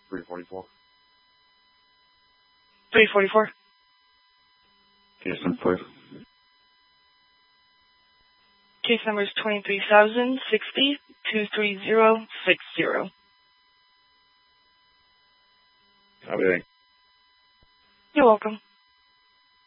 344. 344. Case number, please. Case number is 23,060-23060. Copy. You're welcome.